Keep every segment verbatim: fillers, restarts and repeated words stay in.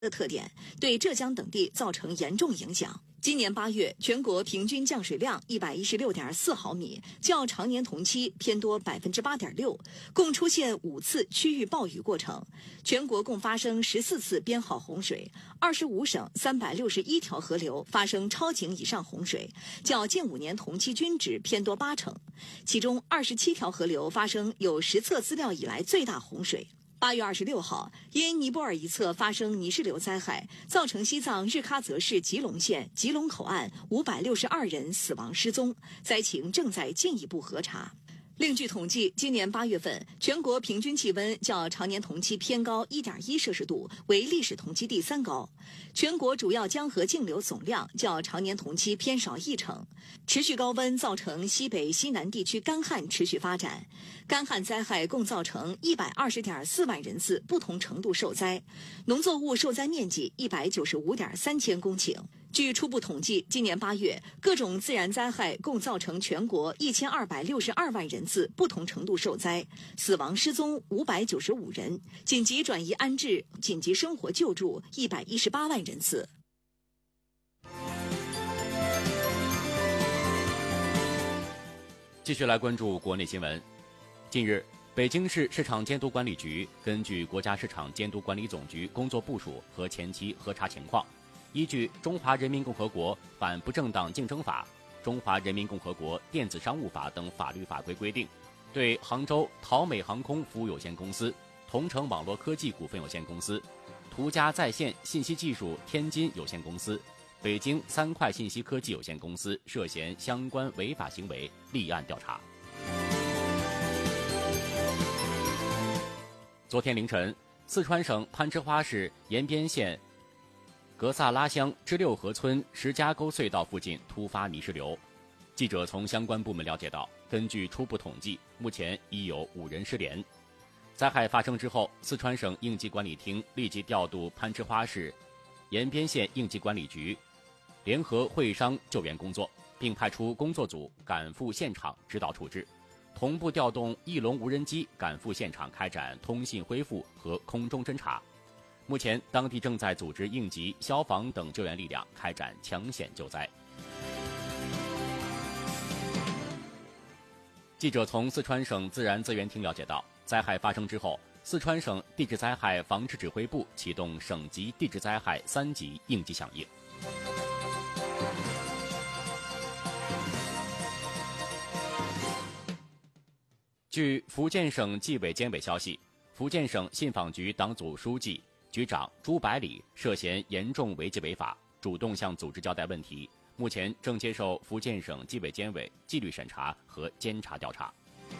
的特点，对浙江等地造成严重影响。今年八月，全国平均降水量一百一十六点四毫米，较常年同期偏多百分之八点六，共出现五次区域暴雨过程。全国共发生十四次编号洪水，二十五省三百六十一条河流发生超警以上洪水，较近五年同期均值偏多八成。其中二十七条河流发生有实测资料以来最大洪水。八月二十六号，因尼泊尔一侧发生泥石流灾害，造成西藏日喀则市吉隆县吉隆口岸五百六十二人死亡失踪，灾情正在进一步核查。另据统计，今年八月份全国平均气温较常年同期偏高 一点一摄氏度，为历史同期第三高。全国主要江河径流总量较常年同期偏少一成。持续高温造成西北、西南地区干旱持续发展，干旱灾害共造成一百二十点四万人次不同程度受灾，农作物受灾面积一百九十五点三千公顷。据初步统计，今年八月各种自然灾害共造成全国一千二百六十二万人次不同程度受灾，死亡失踪五百九十五人，紧急转移安置、紧急生活救助一百一十八万人次。 继续来关注国内新闻。近日，北京市市场监督管理局根据国家市场监督管理总局工作部署和前期核查情况，依据《中华人民共和国反不正当竞争法》、《中华人民共和国电子商务法》等法律法规规定，对杭州淘美航空服务有限公司、同程网络科技股份有限公司、途家在线信息技术天津有限公司、北京三快信息科技有限公司涉嫌相关违法行为立案调查。昨天凌晨，四川省攀枝花市延边县格萨拉乡支六河村石家沟隧道附近突发泥石流。记者从相关部门了解到，根据初步统计，目前已有五人失联。灾害发生之后，四川省应急管理厅立即调度攀枝花市延边县应急管理局联合会商救援工作，并派出工作组赶赴现场指导处置，同步调动翼龙无人机赶赴现场开展通信恢复和空中侦察。目前当地正在组织应急、消防等救援力量开展抢险救灾。记者从四川省自然资源厅了解到，灾害发生之后，四川省地质灾害防治指挥部启动省级地质灾害三级应急响应。据福建省纪委监委消息，福建省信访局党组书记、局长朱百里涉嫌严重违纪违法，主动向组织交代问题，目前正接受福建省纪委监委纪律审查和监察调查。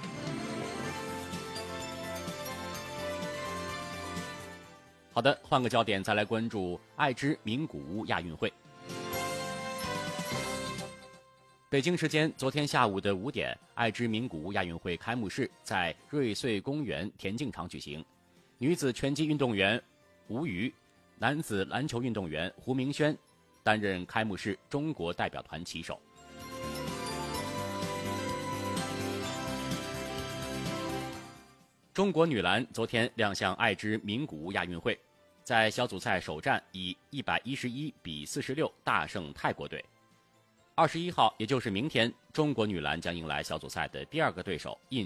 好的，换个焦点，再来关注爱知名古屋亚运会。北京时间昨天下午的五点，爱知名古屋亚运会开幕式在瑞穗公园田径场举行。女子拳击运动员吴瑜、男子篮球运动员胡明轩担任开幕式中国代表团旗手。中国女篮昨天亮相爱知名古屋亚运会，在小组赛首战以一百一十一比四十六大胜泰国队。二十一号，也就是明天，中国女篮将迎来小组赛的第二个对手印